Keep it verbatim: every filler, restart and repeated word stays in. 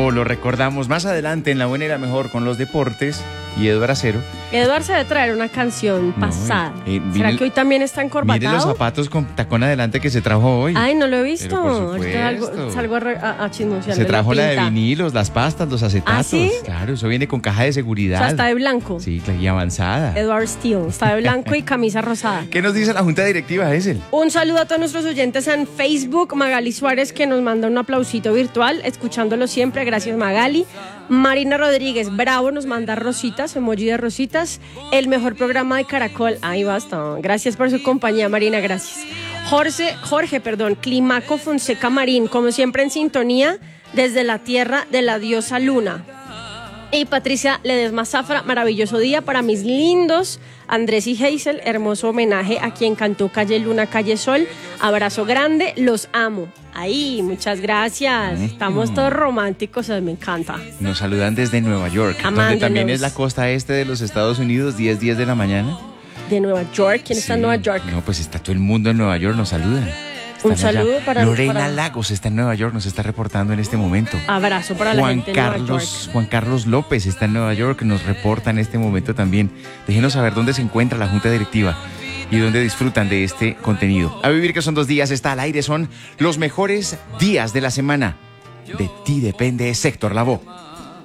Lavó. Lo recordamos más adelante en La Buena y la Mejor con los deportes y Eduardo Acero. Eduardo se debe traer una canción No, pasada. eh, ¿Será mire- que hoy también está encorbatado? Mire los zapatos con tacón adelante que se trajo hoy. Ay, no lo he visto. Pero por Ahorita algo- supuesto. salgo a, re- a, a chismosear Se de trajo la de pinta. vinilos, las pastas, los acetatos. ¿Ah, sí? Claro, eso viene con caja de O seguridad. sea, está de blanco. Sí, claro, y avanzada. Edward Steele. Está de blanco y camisa rosada. ¿Qué nos dice la Junta Directiva, Essel? Un saludo a todos nuestros oyentes en Facebook. Magali Suárez, que nos manda un aplausito virtual, escuchándolo siempre. Gracias, Magali. Marina Rodríguez, bravo, nos manda rositas, emoji de rositas. El mejor programa de Caracol. Ahí basta. Gracias por su compañía, Marina, gracias. Jorge, Jorge, perdón, Climaco Fonseca Marín, como siempre en sintonía, desde la tierra de la diosa Luna. Y Patricia Ledesma Zafra, maravilloso día para mis lindos Andrés y Hazel, hermoso homenaje a quien cantó Calle Luna, Calle Sol. Abrazo grande, los amo. Ahí, muchas gracias. Estamos todos románticos, me encanta. Nos saludan desde Nueva York, donde Amándonos. también es la costa este de los Estados Unidos, diez diez de la mañana. De Nueva York, ¿quién está en Sí. Nueva York? No, pues está todo el mundo en Nueva York, nos saludan. Un Están allá. saludo para- Lorena para- Lagos está en Nueva York, nos está reportando en este momento. Abrazo para la Juan gente de Nueva Carlos, York. Juan Carlos López está en Nueva York, nos reporta en este momento también. Déjenos saber dónde se encuentra la Junta Directiva y dónde disfrutan de este contenido. A vivir que son dos días, está al aire, son los mejores días de la semana. De ti depende Sector Lavoe.